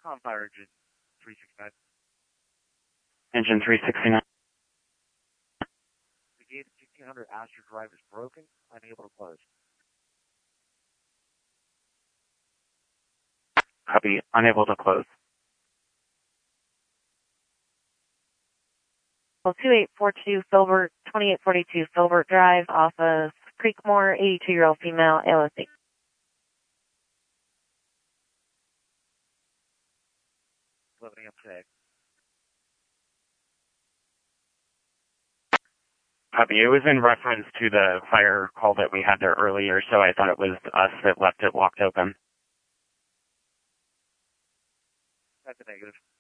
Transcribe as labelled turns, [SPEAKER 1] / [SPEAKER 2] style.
[SPEAKER 1] Fire Engine 369.
[SPEAKER 2] Engine 369.
[SPEAKER 1] The gate at 1600 Astor Drive is broken, unable to close.
[SPEAKER 2] Copy, unable to close.
[SPEAKER 3] 2842 Filbert, 2842 Filbert Drive, off of Creekmore, 82-year-old female, ALSD.
[SPEAKER 1] Loading up tag.
[SPEAKER 2] Copy. It was in reference to the fire call that we had there earlier, so I thought it was us that left it locked open.
[SPEAKER 1] That's a negative.